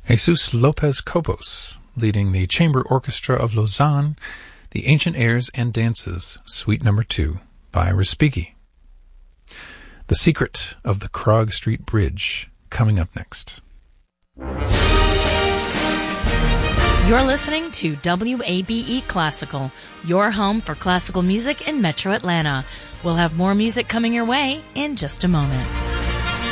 Jesus Lopez Cobos, leading the Chamber Orchestra of Lausanne, the Ancient Airs and Dances, Suite No. 2, by Respighi. The Secret of the Krog Street Bridge, coming up next. You're listening to WABE Classical, your home for classical music in Metro Atlanta. We'll have more music coming your way in just a moment.